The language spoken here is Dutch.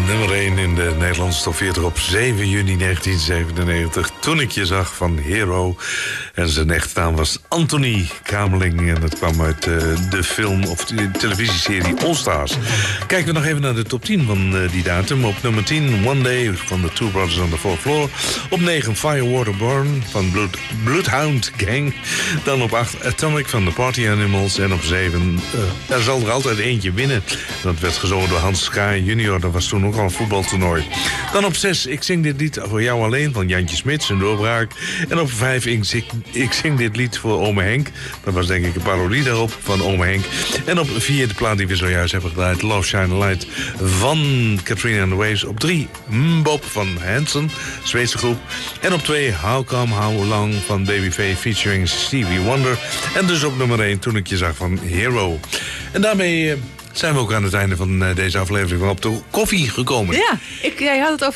Nummer 1 in de Nederlandse top 40 op 7 juni 1997. Toen ik je zag van Hero. En zijn echte naam was Anthony Kamerling. En dat kwam uit de film of de televisieserie All Stars. Kijken we nog even naar de top 10 van die datum. Op nummer 10 One Day van The Two Brothers on the Fourth Floor. Op 9 Firewater Burn van Bloodhound Gang. Dan op 8 Atomic van The Party Animals. En op 7 er zal er altijd eentje winnen. Dat werd gezongen door Hans Sky Junior. Dat was toen ook al een voetbaltoernooi. Dan op 6 Ik zing dit lied voor jou alleen van Jantje Smits, een doorbraak. En op 5 ik zing dit lied voor Ome Henk. Dat was denk ik een parodie daarop van Ome Henk. En op 4 de plaat die we zojuist hebben gedraaid, Love Shine a Light van Katrina and the Waves. Op 3 Mbop van Hanson, Zweedse groep. En op 2 How Come How Long van Babyface featuring Stevie Wonder. En dus op nummer 1 Toen ik je zag van Hero. En daarmee zijn we ook aan het einde van deze aflevering van Op de Koffie gekomen. Ja, jij had het over